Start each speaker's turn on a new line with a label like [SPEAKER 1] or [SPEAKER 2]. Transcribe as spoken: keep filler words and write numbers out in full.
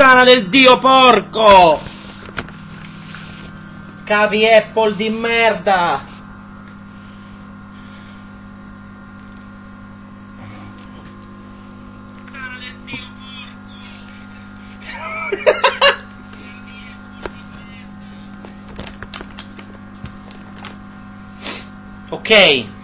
[SPEAKER 1] puttana del dio porco! Cavi Apple di merda! Ok.